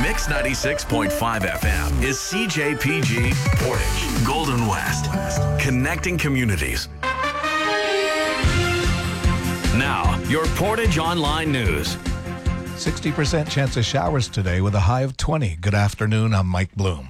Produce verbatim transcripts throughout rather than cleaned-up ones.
Mix ninety-six point five F M is C J P G Portage, Golden West, connecting communities. Now, your Portage Online News. sixty percent chance of showers today with a high of twenty. Good afternoon, I'm Mike Bloom.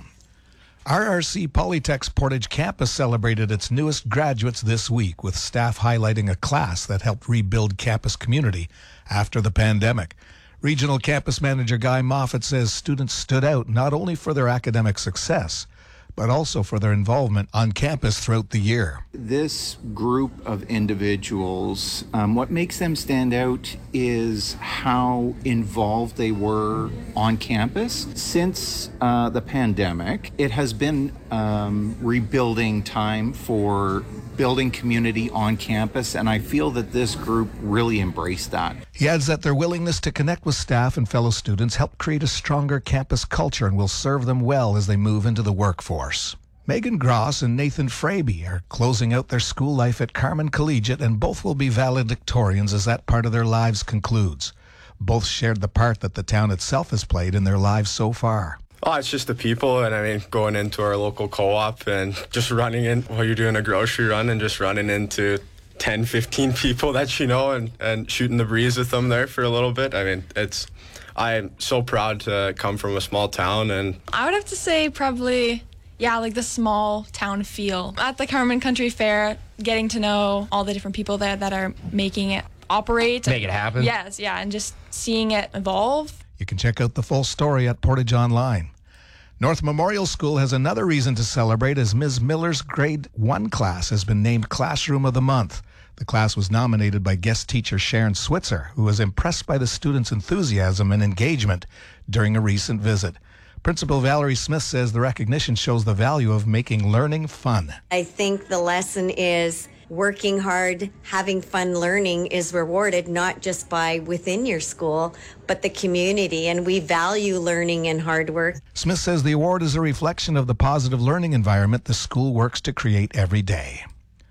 R R C Polytech's Portage campus celebrated its newest graduates this week with staff highlighting a class that helped rebuild campus community after the pandemic. Regional Campus Manager Guy Moffat says students stood out not only for their academic success, but also for their involvement on campus throughout the year. This group of individuals, um, what makes them stand out is how involved they were on campus. Since uh, the pandemic, it has been um, rebuilding time for building community on campus, and I feel that this group really embraced that. He adds that their willingness to connect with staff and fellow students helped create a stronger campus culture and will serve them well as they move into the workforce. Megan Gross and Nathan Fraby are closing out their school life at Carman Collegiate, and both will be valedictorians as that part of their lives concludes. Both shared the part that the town itself has played in their lives so far. Oh, it's just the people, and I mean, going into our local co-op and just running in while you're doing a grocery run and just running into ten, fifteen people that you know and, and shooting the breeze with them there for a little bit. I mean, it's, I'm so proud to come from a small town. And I would have to say probably, yeah, like the small town feel. At the Carman Country Fair, getting to know all the different people there that are making it operate. Make it happen? Yes, yeah, and just seeing it evolve. You can check out the full story at Portage Online. North Memorial School has another reason to celebrate as Miz Miller's Grade one class has been named Classroom of the Month. The class was nominated by guest teacher Sharon Switzer, who was impressed by the students' enthusiasm and engagement during a recent visit. Principal Valerie Smith says the recognition shows the value of making learning fun. I think the lesson is working hard, having fun learning is rewarded not just by within your school, but the community, and we value learning and hard work. Smith says the award is a reflection of the positive learning environment the school works to create every day.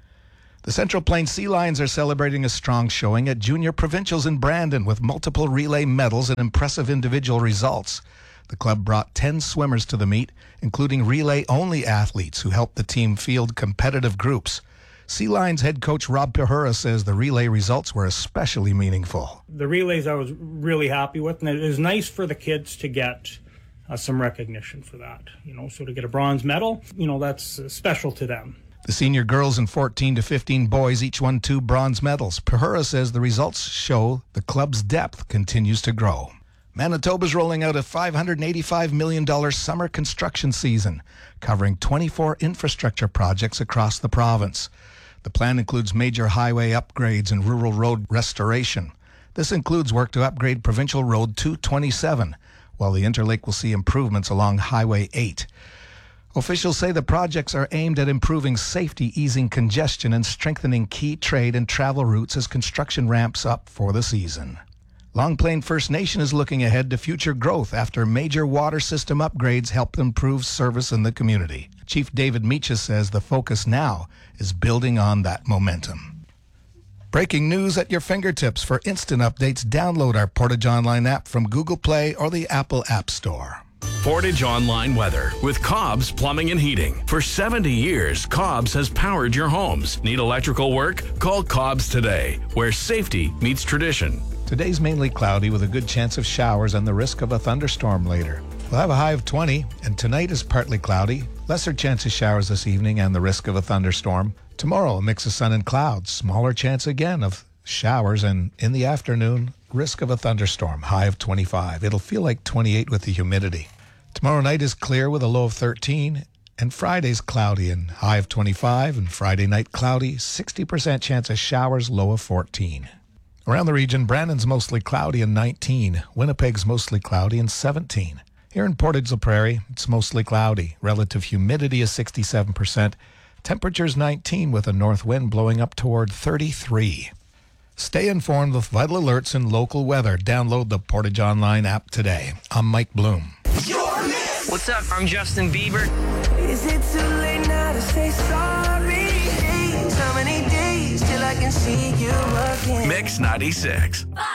The Central Plains Sea Lions are celebrating a strong showing at Junior Provincials in Brandon with multiple relay medals and impressive individual results. The club brought ten swimmers to the meet, including relay-only athletes who helped the team field competitive groups. Sea Lions head coach Rob Pahura says the relay results were especially meaningful. The relays I was really happy with, and it was nice for the kids to get uh, some recognition for that. You know, so to get a bronze medal, you know, that's uh, special to them. The senior girls and fourteen to fifteen boys each won two bronze medals. Pahura says the results show the club's depth continues to grow. Manitoba's rolling out a five hundred eighty-five million dollars summer construction season, covering twenty-four infrastructure projects across the province. The plan includes major highway upgrades and rural road restoration. This includes work to upgrade Provincial Road two twenty-seven, while the Interlake will see improvements along Highway eight. Officials say the projects are aimed at improving safety, easing congestion, and strengthening key trade and travel routes as construction ramps up for the season. Long Plain First Nation is looking ahead to future growth after major water system upgrades helped improve service in the community. Chief David Meaches says the focus now is building on that momentum. Breaking news at your fingertips. For instant updates, download our Portage Online app from Google Play or the Apple App Store. Portage Online Weather with Cobb's Plumbing and Heating. For seventy years, Cobb's has powered your homes. Need electrical work? Call Cobb's today, where safety meets tradition. Today's mainly cloudy with a good chance of showers and the risk of a thunderstorm later. We'll have a high of twenty, and tonight is partly cloudy. Lesser chance of showers this evening and the risk of a thunderstorm. Tomorrow, a mix of sun and clouds. Smaller chance again of showers, and in the afternoon, risk of a thunderstorm. High of twenty-five. It'll feel like twenty-eight with the humidity. Tomorrow night is clear with a low of thirteen, and Friday's cloudy and high of twenty-five, and Friday night cloudy, sixty percent chance of showers, low of fourteen. Around the region, Brandon's mostly cloudy and nineteen. Winnipeg's mostly cloudy and seventeen. Here in Portage la Prairie, it's mostly cloudy. Relative humidity is sixty-seven percent. Temperature's nineteen with a north wind blowing up toward thirty-three. Stay informed with vital alerts and local weather. Download the Portage Online app today. I'm Mike Bloom. What's up? I'm Justin Bieber. Is it too late now to say sorry? How many days till I can see you again? Mix ninety-six.